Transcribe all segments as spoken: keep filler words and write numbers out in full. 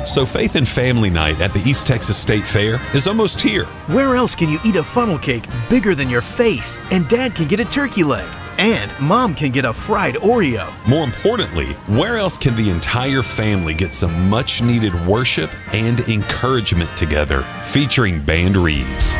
So Faith and Family Night at the East Texas State Fair is almost here. Where else can you eat a funnel cake bigger than your face? And Dad can get a turkey leg. And Mom can get a fried Oreo. More importantly, where else can the entire family get some much-needed worship and encouragement together, featuring Band Reeves?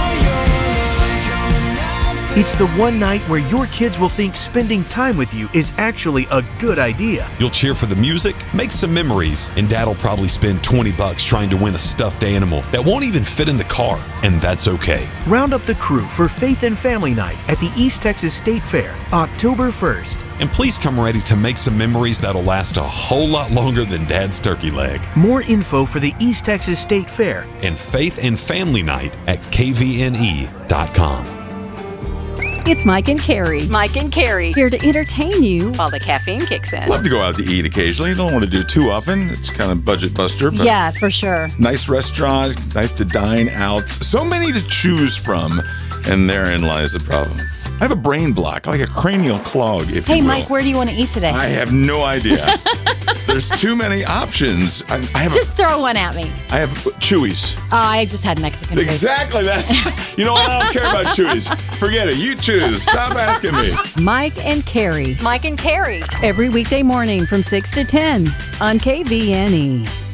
It's the one night where your kids will think spending time with you is actually a good idea. You'll cheer for the music, make some memories, and Dad'll probably spend twenty bucks trying to win a stuffed animal that won't even fit in the car, and that's okay. Round up the crew for Faith and Family Night at the East Texas State Fair, October first. And please come ready to make some memories that'll last a whole lot longer than Dad's turkey leg. More info for the East Texas State Fair and Faith and Family Night at K V N E dot com. It's Mike and Carrie. Mike and Carrie. Here to entertain you while the caffeine kicks in. Love to go out to eat occasionally. Don't want to do it too often. It's kind of budget buster. But yeah, for sure. Nice restaurant, nice to dine out. So many to choose from, and therein lies the problem. I have a brain block, like a cranial clog, if hey, you will. Mike, where do you want to eat today? I have no idea. There's too many options. I, I have just a, throw one at me. I have Chewy's. Oh, I just had Mexican food. Exactly. That. You know what? I don't care about Chewy's. Forget it. You choose. Stop asking me. Mike and Carrie. Mike and Carrie. Every weekday morning from six to ten on K V N E.